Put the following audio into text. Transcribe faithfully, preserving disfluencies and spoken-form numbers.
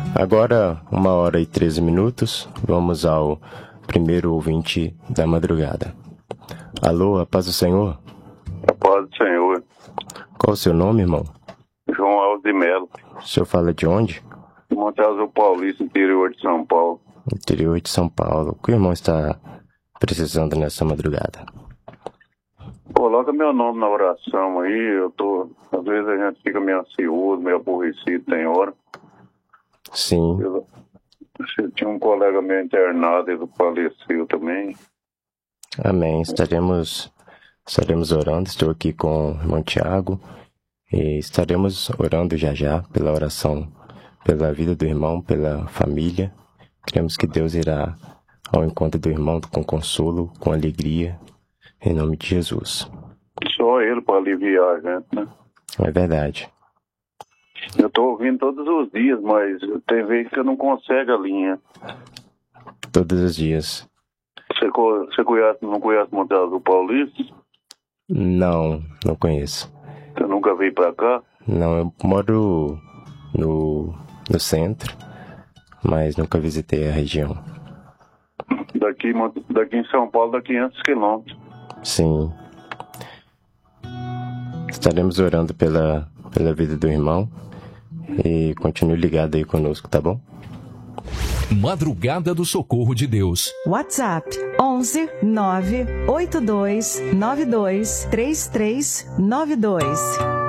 Agora, uma hora e treze minutos, vamos ao primeiro ouvinte da madrugada. Alô, a paz do Senhor? A paz do Senhor. Qual o seu nome, irmão? João Alves de Melo. O senhor fala de onde? De Monte Azul Paulista, interior de São Paulo. Interior de São Paulo. O que o irmão está precisando nessa madrugada? Coloca meu nome na oração aí, eu tô... Às vezes a gente fica meio ansioso, meio aborrecido, tem hora. Sim. Eu, eu tinha um colega meu internado, ele faleceu também. Amém. Estaremos, estaremos orando. Estou aqui com o irmão Tiago e estaremos orando já já pela oração, pela vida do irmão, pela família. Cremos que Deus irá ao encontro do irmão com consolo, com alegria, em nome de Jesus. Só ele para aliviar a gente, né? É verdade. Eu tô ouvindo todos os dias, mas tem vezes que eu não consigo a linha. Todos os dias. Você, você conhece, não conhece Monte Azul Paulista? Não, não conheço. Você nunca veio pra cá? Não, eu moro no, no centro, mas nunca visitei a região. Daqui, daqui em São Paulo dá quinhentos quilômetros. Sim. Estaremos orando pela, pela vida do irmão e continue ligado aí conosco, tá bom? Madrugada do Socorro de Deus. WhatsApp onze nove oito dois nove dois três três nove dois.